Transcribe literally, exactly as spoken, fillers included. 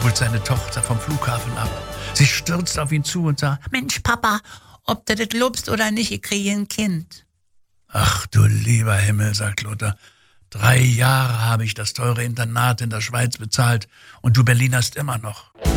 holt seine Tochter vom Flughafen ab. Sie stürzt auf ihn zu und sagt: Mensch, Papa, ob du das lobst oder nicht, ich kriege ein Kind. Ach du lieber Himmel, sagt Lothar. Drei Jahre habe ich das teure Internat in der Schweiz bezahlt und du Berlinerst immer noch.